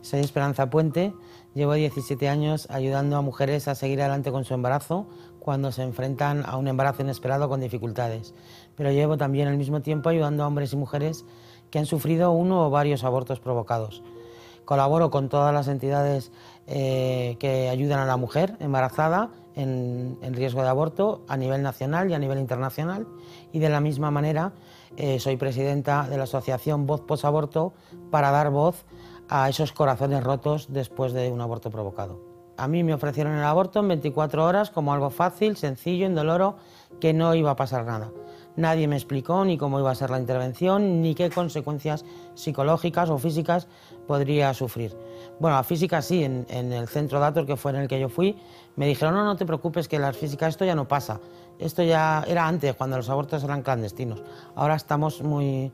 Soy Esperanza Puente, llevo 17 años ayudando a mujeres a seguir adelante con su embarazo cuando se enfrentan a un embarazo inesperado con dificultades. Pero llevo también al mismo tiempo ayudando a hombres y mujeres que han sufrido uno o varios abortos provocados. Colaboro con todas las entidades que ayudan a la mujer embarazada en riesgo de aborto a nivel nacional y a nivel internacional, y de la misma manera soy presidenta de la asociación Voz Posaborto para dar voz a esos corazones rotos después de un aborto provocado. A mí me ofrecieron el aborto en 24 horas como algo fácil, sencillo, indoloro, que no iba a pasar nada. Nadie me explicó ni cómo iba a ser la intervención, ni qué consecuencias psicológicas o físicas podría sufrir. Bueno, a físicas sí, en el centro Dator, que fue en el que yo fui, me dijeron, no te preocupes, que las físicas esto ya no pasa. Esto ya era antes, cuando los abortos eran clandestinos. Ahora estamos muy...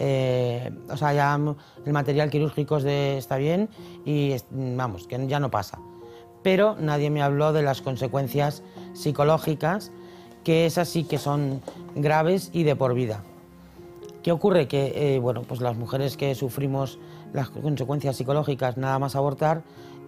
o sea, ya el material quirúrgico está bien y vamos, que ya no pasa. Pero nadie me habló de las consecuencias psicológicas, que esas sí que son graves y de por vida. ¿Qué ocurre? Que bueno, pues las mujeres que sufrimos las consecuencias psicológicas nada más abortar,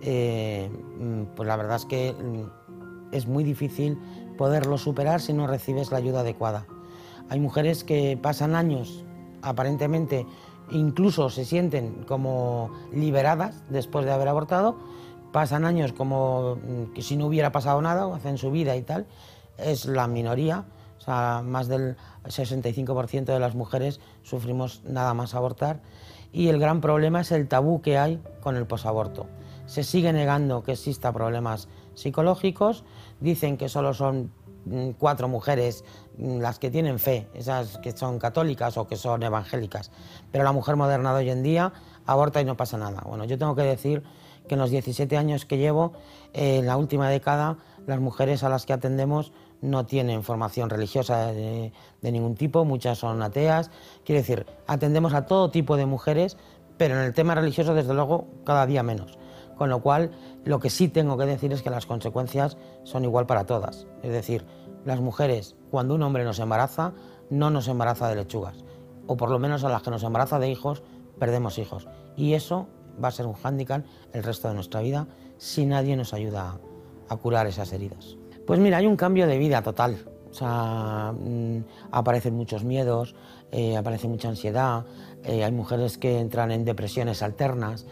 pues la verdad es que es muy difícil poderlo superar si no recibes la ayuda adecuada. Hay mujeres que pasan años, aparentemente, incluso se sienten como liberadas después de haber abortado, pasan años como que si no hubiera pasado nada, hacen su vida y tal. Es la minoría, o sea, más del 65% de las mujeres sufrimos nada más abortar, y el gran problema es el tabú que hay con el posaborto. Se sigue negando que exista problemas psicológicos, dicen que solo son 4 mujeres las que tienen fe, esas que son católicas o que son evangélicas, pero la mujer moderna de hoy en día aborta y no pasa nada. Bueno, yo tengo que decir que en los 17 años que llevo, en la última década, las mujeres a las que atendemos no tienen formación religiosa de ningún tipo, muchas son ateas. Quiero decir, atendemos a todo tipo de mujeres, pero en el tema religioso, desde luego, cada día menos. Con lo cual, lo que sí tengo que decir es que las consecuencias son igual para todas. Es decir, las mujeres, cuando un hombre nos embaraza, no nos embaraza de lechugas. O por lo menos a las que nos embaraza de hijos, perdemos hijos. Y eso va a ser un hándicap el resto de nuestra vida si nadie nos ayuda a curar esas heridas. Pues mira, hay un cambio de vida total. O sea, aparecen muchos miedos, aparece mucha ansiedad, hay mujeres que entran en depresiones alternas,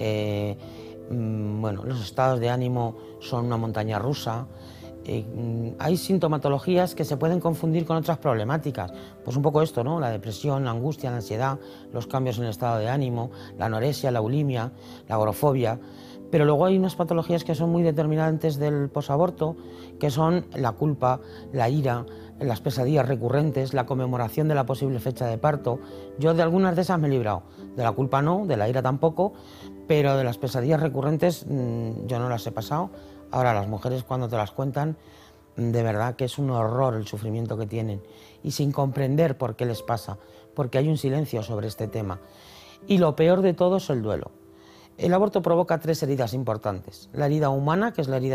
bueno, los estados de ánimo son una montaña rusa. Hay sintomatologías que se pueden confundir con otras problemáticas, pues un poco esto, ¿no? La depresión, la angustia, la ansiedad, los cambios en el estado de ánimo, la anorexia, la bulimia, la agorafobia. Pero luego hay unas patologías que son muy determinantes del posaborto, que son la culpa, la ira, las pesadillas recurrentes, la conmemoración de la posible fecha de parto. Yo de algunas de esas me he librado, de la culpa no, de la ira tampoco, pero de las pesadillas recurrentes yo no las he pasado. Ahora, las mujeres cuando te las cuentan, de verdad que es un horror el sufrimiento que tienen, y sin comprender por qué les pasa, porque hay un silencio sobre este tema. Y lo peor de todo es el duelo. El aborto provoca 3 heridas importantes. La herida humana, que es la herida